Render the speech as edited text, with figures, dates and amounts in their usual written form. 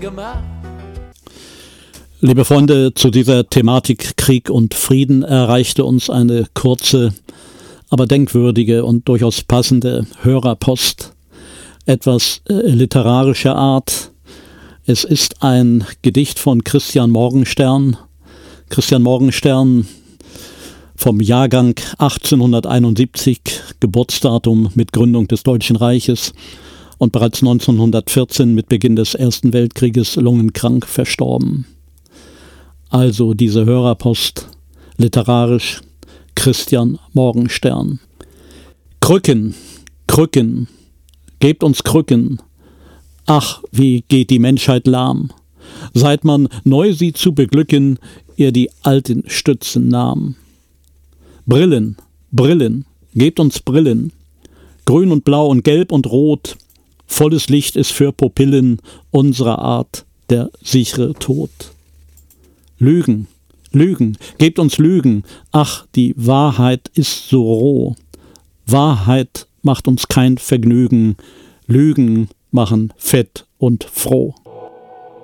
gemacht. Liebe Freunde, zu dieser Thematik Krieg und Frieden erreichte uns eine kurze, aber denkwürdige und durchaus passende Hörerpost, etwas literarischer Art. Es ist ein Gedicht von Christian Morgenstern. Christian Morgenstern vom Jahrgang 1871, Geburtsdatum mit Gründung des Deutschen Reiches und bereits 1914 mit Beginn des Ersten Weltkrieges lungenkrank verstorben. Also diese Hörerpost, literarisch Christian Morgenstern. Krücken, Krücken, gebt uns Krücken. Ach, wie geht die Menschheit lahm, seit man neu sie zu beglücken, ihr die alten Stützen nahm. Brillen, Brillen, gebt uns Brillen, grün und blau und gelb und rot, volles Licht ist für Pupillen unserer Art der sichere Tod. Lügen, Lügen, gebt uns Lügen, ach, die Wahrheit ist so roh. Wahrheit macht uns kein Vergnügen, Lügen machen fett und froh.